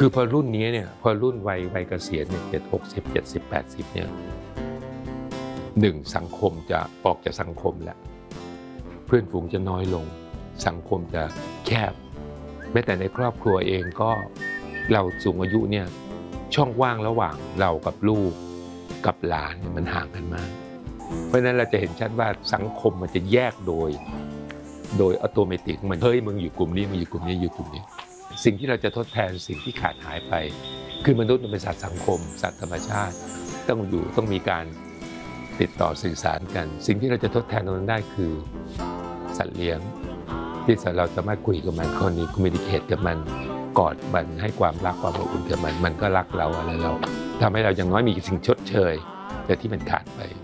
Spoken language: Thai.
คือพอรุ่นนี้เนี่ยพอรุ่นวัยเกษียณเนี่ย60 70 80เนี่ยสังคมจะออกจากสังคมแล้วเพื่อนฝูงจะน้อยลงสังคมจะแคบแม้แต่ในครอบครัวเองก็เราสูงอายุเนี่ยช่องว่างระหว่างเรากับลูกกับหลานมันห่างกันมากเพราะฉะนั้นเราจะเห็นชัดว่าสังคมมันจะแยกโดยอัตโนมัติมันเฮ้ยมึงอยู่กลุ่มนี้มึงอยู่กลุ่มนี้อยู่กลุ่มนี้สิ่งที่เราจะทดแทนสิ่งที่ขาดหายไปคือมนุษย์เป็นสัตว์สังคมสัตว์ธรรมชาติต้องมีการติดต่อสื่อสารกันสิ่งที่เราจะทดแทนตรงนั้นได้คือสัตว์เลี้ยงที่เราสามารถคุยกับมันคอมมิวนิเคตกับมันกอดมันให้ความรักความอบอุ่นกับมันก็รักเราอะไรเราทำให้เราอย่างน้อยมีสิ่งชดเชยแต่ที่มันขาดไป